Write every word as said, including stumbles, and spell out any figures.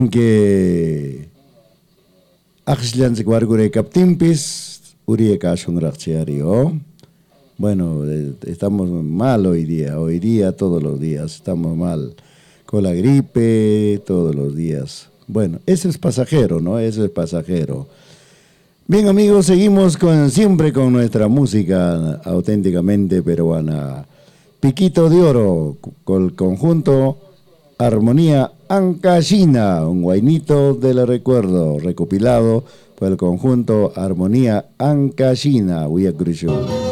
que Axlan se guargure captimpis, urie cachungrachiario. Bueno, eh, estamos mal hoy día, hoy día todos los días estamos mal con la gripe todos los días. Bueno, eso es pasajero, ¿no? Eso es pasajero. Bien amigos, seguimos con, siempre con nuestra música auténticamente peruana. Piquito de Oro, con el conjunto Armonía Ancashina, un guainito del recuerdo, recopilado por el conjunto Armonía Ancashina, Huilla Cruzú.